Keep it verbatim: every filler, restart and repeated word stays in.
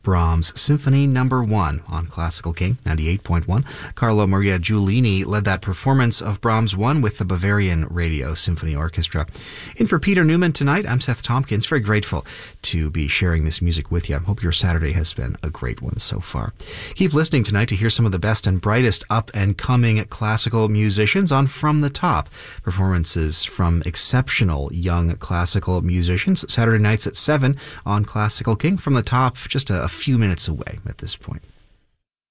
Brahms Symphony Number One on Classical King ninety-eight point one. Carlo Maria Giulini led that performance of Brahms One with the Bavarian Radio Symphony Orchestra. In for Peter Newman tonight, I'm Seth Tompkins. Very grateful to be sharing this music with you. I hope your Saturday has been a great one so far. Keep listening tonight to hear some of the best and brightest up-and-coming classical musicians on From the Top. Performances from exceptional young classical musicians. Saturday nights at seven on Classical King. From the Top, just a, a few minutes away at this point.